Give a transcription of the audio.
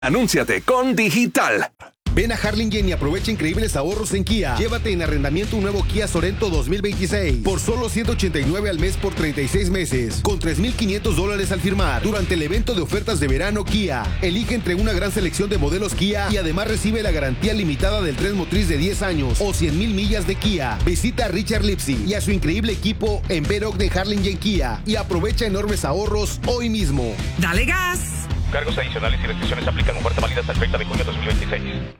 Anúnciate con Digital. Ven a Harlingen y aprovecha increíbles ahorros en Kia. Llévate en arrendamiento un nuevo Kia Sorento 2026 por solo $189 al mes por 36 meses, con $3,500 al firmar durante el evento de ofertas de verano Kia. Elige entre una gran selección de modelos Kia y además recibe la garantía limitada del tren motriz de 10 años o 100,000 millas de Kia. Visita a Richard Lipsy y a su increíble equipo en Bedok de Harlingen Kia y aprovecha enormes ahorros hoy mismo. ¡Dale gas! Cargos adicionales y restricciones aplican. Oferta válida hasta el 30 de junio de 2026.